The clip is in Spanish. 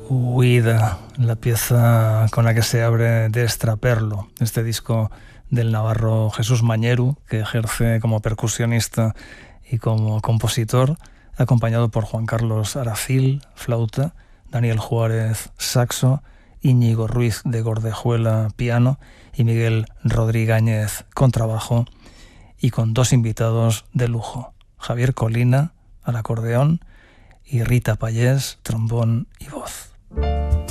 Huida, la pieza con la que se abre de Extraperlo, este disco del navarro Jesús Mañeru, que ejerce como percusionista y como compositor, acompañado por Juan Carlos Aracil, flauta, Daniel Juárez, saxo, Íñigo Ruiz de Gordejuela, piano, y Miguel Rodríguez, contrabajo, y con dos invitados de lujo, Javier Colina, al acordeón, y Rita Payés, trombón y voz.